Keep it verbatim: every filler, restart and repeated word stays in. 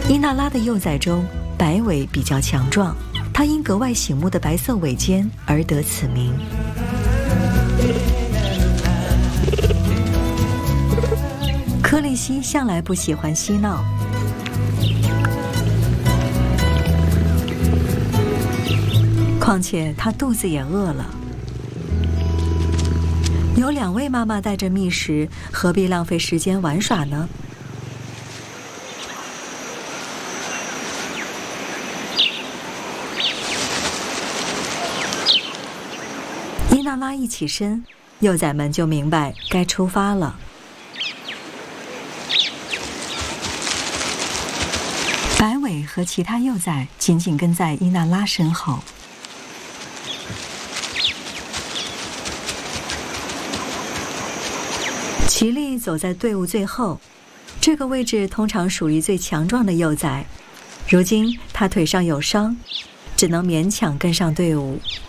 伊娜拉的幼崽中，白尾比较强壮，它因格外醒目的白色尾尖而得此名。柯利西向来不喜欢嬉闹，况且他肚子也饿了。有两位妈妈带着觅食，何必浪费时间玩耍呢？伊娜拉一起身，幼崽们就明白该出发了。白尾和其他幼崽紧紧跟在伊娜拉身后。奇丽走在队伍最后，这个位置通常属于最强壮的幼崽。如今他腿上有伤，只能勉强跟上队伍。